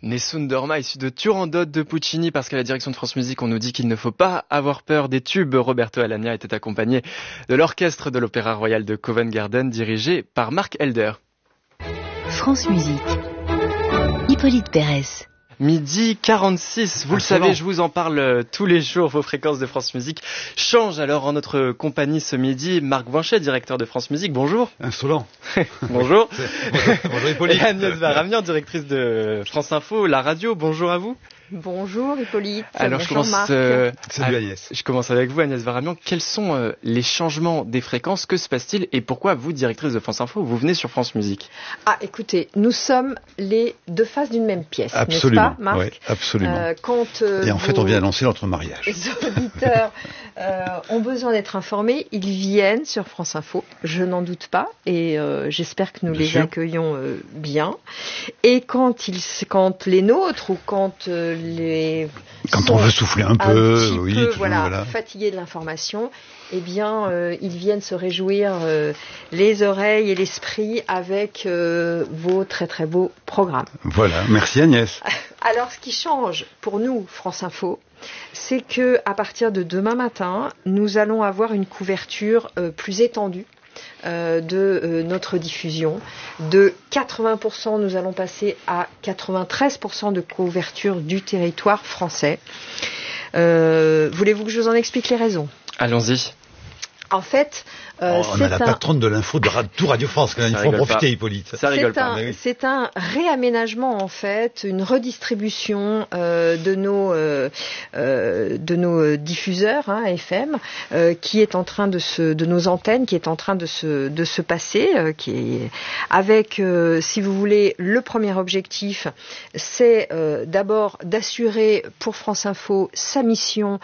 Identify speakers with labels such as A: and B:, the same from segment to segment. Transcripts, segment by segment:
A: Nessun Dorma, issu de Turandot de Puccini, parce qu'à la direction de France Musique, on nous dit qu'il ne faut pas avoir peur des tubes. Roberto Alagna était accompagné de l'orchestre de l'Opéra Royal de Covent Garden, dirigé par Marc Elder.
B: France Musique. Hippolyte Pérez.
A: Midi 46, vous le savez, je vous en parle tous les jours, vos fréquences de France Musique changent. Alors en notre compagnie ce midi, Marc Vanchet, directeur de France Musique, bonjour.
C: Insolent.
A: Bonjour.
C: Bonjour Hippolyte.
A: Et Agnès Varamian, directrice de France Info, la radio, bonjour à vous.
D: Bonjour Hippolyte.
A: Alors
D: bonjour
C: Salut Agnès.
A: Je commence avec vous Agnès Varamian. Quels sont les changements des fréquences? Que se passe-t-il? Et pourquoi vous, directrice de France Info, vous venez sur France Musique?
D: Ah, écoutez, nous sommes les deux faces d'une même pièce,
C: absolument,
D: n'est-ce pas, Marc?
C: Oui, absolument.
D: Et
C: en fait, on vient annoncer notre mariage.
D: Les auditeurs ont besoin d'être informés. Ils viennent sur France Info, je n'en doute pas, et j'espère que nous les accueillons bien. Et quand les nôtres ou quand
C: on veut souffler un peu,
D: voilà, fatigués de l'information, eh bien, ils viennent se réjouir les oreilles et l'esprit avec vos très très beaux programmes.
C: Voilà, merci Agnès.
D: Alors, ce qui change pour nous, France Info, c'est que à partir de demain matin, nous allons avoir une couverture plus étendue de notre diffusion. De 80%, nous allons passer à 93% de couverture du territoire français. Voulez-vous que je vous en explique les raisons ?
A: Allons-y.
D: En fait,
C: on a la patronne de l'info de tout Radio France, quand même. Il faut en profiter, Hippolyte.
A: Ça rigole pas.
D: C'est un réaménagement, en fait, une redistribution de nos diffuseurs FM, qui est en train de nos antennes, qui est en train de se passer, qui est avec, si vous voulez, le premier objectif, c'est d'abord d'assurer pour France Info sa mission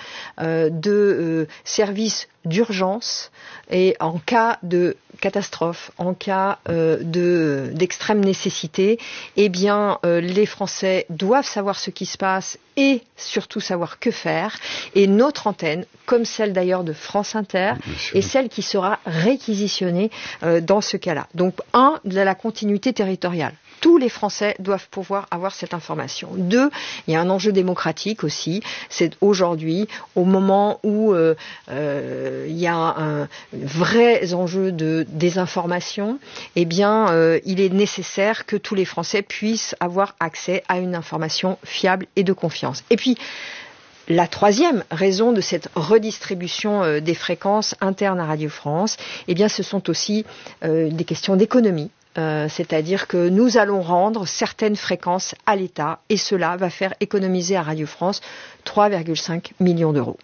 D: de service d'urgence et en cas de catastrophe, en cas d'extrême nécessité, eh bien les Français doivent savoir ce qui se passe et surtout savoir que faire. Et notre antenne, comme celle d'ailleurs de France Inter, est celle qui sera réquisitionnée dans ce cas-là. Donc de la continuité territoriale. Tous les Français doivent pouvoir avoir cette information. 2, il y a un enjeu démocratique aussi. C'est aujourd'hui, au moment où il y a un vrai enjeu de désinformation, eh bien, il est nécessaire que tous les Français puissent avoir accès à une information fiable et de confiance. Et puis, la troisième raison de cette redistribution des fréquences internes à Radio France, eh bien, ce sont aussi des questions d'économie. C'est-à-dire que nous allons rendre certaines fréquences à l'État et cela va faire économiser à Radio France 3,5 millions d'euros.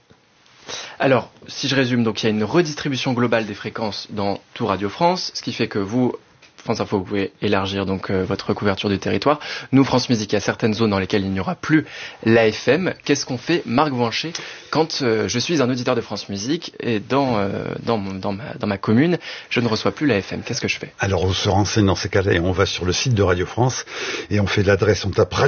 A: Alors, si je résume, donc il y a une redistribution globale des fréquences dans tout Radio France, ce qui fait que vous, France Info, vous pouvez élargir donc votre couverture du territoire. Nous, France Musique, il y a certaines zones dans lesquelles il n'y aura plus l'AFM. Qu'est-ce qu'on fait, Marc Vanchet, quand je suis un auditeur de France Musique et dans ma commune, je ne reçois plus l'AFM? Qu'est-ce que je fais?
C: Alors, on se renseigne dans ces cas-là et on va sur le site de Radio France et on fait l'adresse, on tape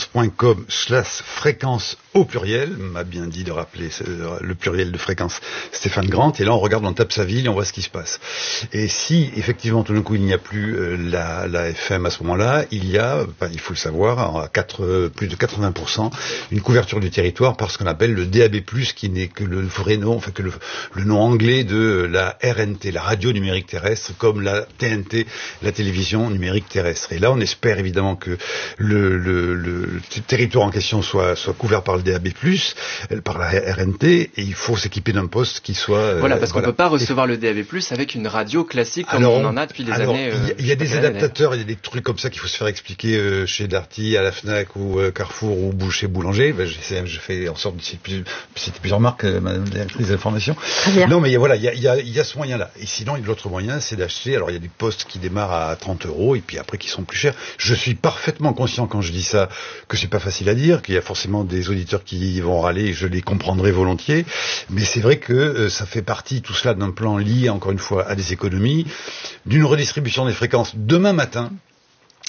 C: radiofrance.com/fréquence au pluriel, m'a bien dit de rappeler le pluriel de fréquence Stéphane Grant, et là on regarde, on tape sa ville et on voit ce qui se passe. Et si effectivement tout d'un coup il n'y a plus la FM à ce moment-là, il y a, il faut le savoir, à plus de 80%, une couverture du territoire par ce qu'on appelle le DAB+, qui n'est que le vrai nom, enfin que le nom anglais de la RNT, la radio numérique terrestre, comme la TNT, la télévision numérique terrestre. Et là on espère évidemment que le territoire en question soit couvert par le DAB+, par la RNT, et il faut s'équiper d'un poste qui soit...
A: Voilà, parce qu'on ne peut pas recevoir le DAB+, avec une radio classique comme on en a depuis des années.
C: Il y a des adaptateurs, il y a des trucs comme ça qu'il faut se faire expliquer chez Darty, à la Fnac ou Carrefour ou chez Boulanger. Je fais en sorte de citer plusieurs marques, madame la directrice d'information. Non, mais voilà, il y a ce moyen-là. Et sinon, l'autre moyen, c'est d'acheter. Alors, il y a des postes qui démarrent à 30 € et puis après qui sont plus chers. Je suis parfaitement conscient quand je dis ça que c'est pas facile à dire, qu'il y a forcément des auditeurs qui vont râler, et je les comprendrai volontiers. Mais c'est vrai que ça fait partie, tout cela, d'un plan lié, encore une fois, à des économies, d'une redistribution des fréquences demain matin.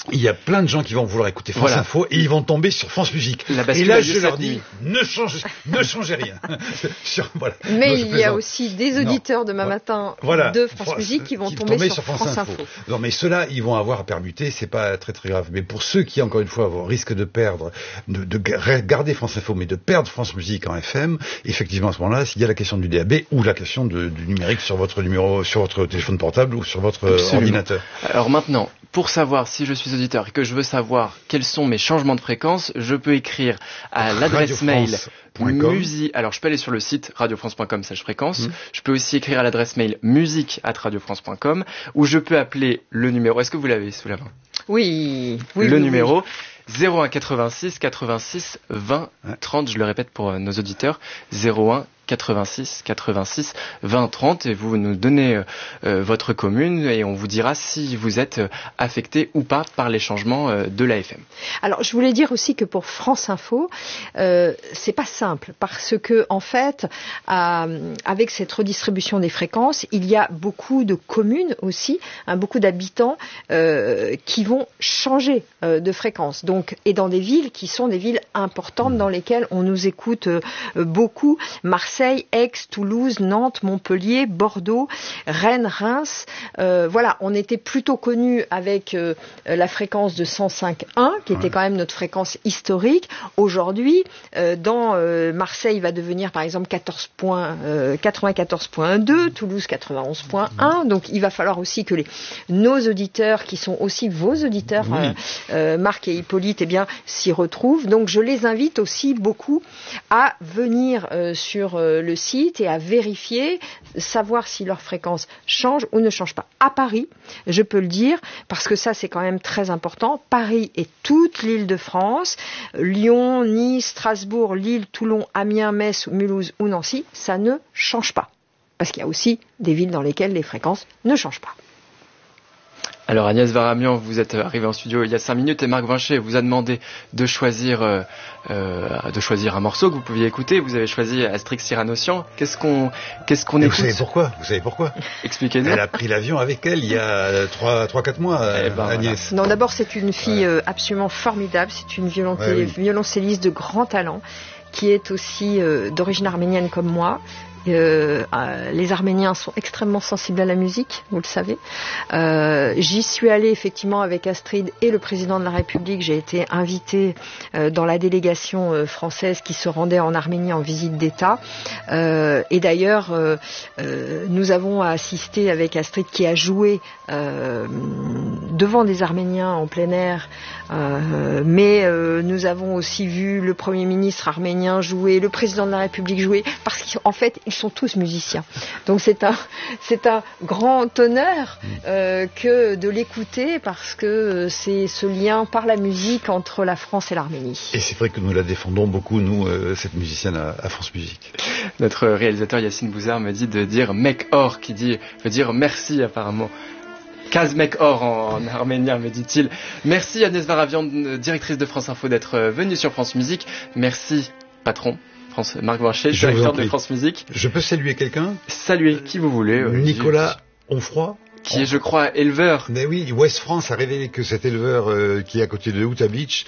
C: il y a plein de gens qui vont vouloir écouter France Info et ils vont tomber sur France Musique. Et là, je leur dis, ne changez rien.
D: Mais il y a aussi des auditeurs demain matin de France Musique qui vont tomber sur France Info.
C: Non, mais ceux-là, ils vont avoir à permuter, c'est pas très très grave. Mais pour ceux qui, encore une fois, risquent de perdre, de garder France Info, mais de perdre France Musique en FM, effectivement, à ce moment-là, il y a la question du DAB ou la question du numérique sur votre téléphone portable ou sur votre ordinateur.
A: Alors maintenant, pour savoir si je suis auditeur et que je veux savoir quels sont mes changements de fréquence, je peux écrire à l'adresse mail musique. Alors je peux aller sur le site radiofrance.com/fréquence. Je peux aussi écrire à l'adresse mail musique@radiofrance.com ou je peux appeler le numéro. Est-ce que vous l'avez sous la main?
D: Oui.
A: Le numéro 01 86 86 20 30. Je le répète pour nos auditeurs. 01 86 86 20 30 et vous nous donnez votre commune et on vous dira si vous êtes affecté ou pas par les changements de l'AFM.
D: Alors je voulais dire aussi que pour France Info, c'est pas simple parce que en fait, avec cette redistribution des fréquences, il y a beaucoup de communes aussi, beaucoup d'habitants qui vont changer de fréquence. Donc et dans des villes qui sont des villes importantes dans lesquelles on nous écoute beaucoup. Marseille, Aix, Toulouse, Nantes, Montpellier, Bordeaux, Rennes, Reims. Voilà, on était plutôt connus avec la fréquence de 105.1, qui était quand même notre fréquence historique. Aujourd'hui, dans Marseille va devenir par exemple 94.2, Toulouse 91.1. Donc il va falloir aussi que nos auditeurs, qui sont aussi vos auditeurs, Marc et Hippolyte, eh bien, s'y retrouvent. Donc je les invite aussi beaucoup à venir sur le site et à vérifier, savoir si leur fréquence change ou ne change pas. À Paris, je peux le dire, parce que ça c'est quand même très important, Paris et toute l'Île-de-France, Lyon, Nice, Strasbourg, Lille, Toulon, Amiens, Metz, Mulhouse ou Nancy, ça ne change pas. Parce qu'il y a aussi des villes dans lesquelles les fréquences ne changent pas.
A: Alors Agnès Varamian, vous êtes arrivée en studio il y a 5 minutes et Marc Vinchet vous a demandé de choisir un morceau que vous pouviez écouter. Vous avez choisi Astrix Cyranossian. Qu'est-ce qu'on écoute?
C: Vous savez pourquoi?
A: Expliquez-nous.
C: Elle a pris l'avion avec elle il y a 3-4 mois, Agnès.
D: Voilà. Non, d'abord c'est une fille absolument formidable. C'est une violoncelliste de grand talent qui est aussi d'origine arménienne comme moi. Les Arméniens sont extrêmement sensibles à la musique, vous le savez. J'y suis allée effectivement avec Astrid et le président de la République. J'ai été invitée dans la délégation française qui se rendait en Arménie en visite d'État. Et d'ailleurs, nous avons assisté avec Astrid qui a joué devant des Arméniens en plein air. Mais nous avons aussi vu le Premier ministre arménien jouer, le président de la République jouer, parce qu'en fait, ils sont tous musiciens. Donc c'est un grand honneur que de l'écouter parce que c'est ce lien par la musique entre la France et l'Arménie.
C: Et c'est vrai que nous la défendons beaucoup, nous, cette musicienne à France Musique.
A: Notre réalisateur Yacine Bouzard me dit de dire Mek Or, qui veut dire merci apparemment. Kazmek Or en arménien, me dit-il. Merci Agnès Varamian, directrice de France Info, d'être venue sur France Musique. Merci, patron. Marc Vinchet, directeur de France Musique.
C: Je peux saluer quelqu'un?
A: Saluer qui vous voulez.
C: Nicolas Onfroy.
A: Qui est, je crois, éleveur.
C: Mais oui, Ouest France a révélé que cet éleveur qui est à côté de Utah Beach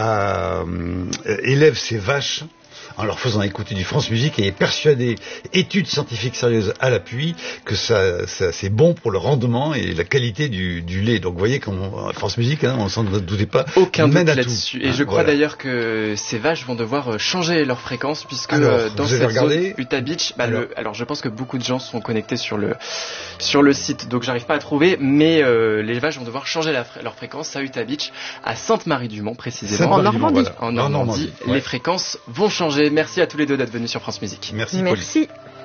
C: élève ses vaches en leur faisant écouter du France Musique et est persuadé, études scientifiques sérieuses à l'appui, que ça c'est bon pour le rendement et la qualité du lait. Donc vous voyez qu'en France Musique, on s'en doutait pas.
A: Aucun doute là-dessus. Et je crois d'ailleurs que ces vaches vont devoir changer leur fréquence puisque dans cette zone Utah Beach, alors je pense que beaucoup de gens sont connectés sur le site, donc j'arrive pas à trouver, mais les vaches vont devoir changer leur fréquence à Utah Beach, à Sainte-Marie-du-Mont précisément.
D: En Normandie.
A: Les fréquences vont changer. Merci à tous les deux d'être venus sur France Musique.
C: Merci.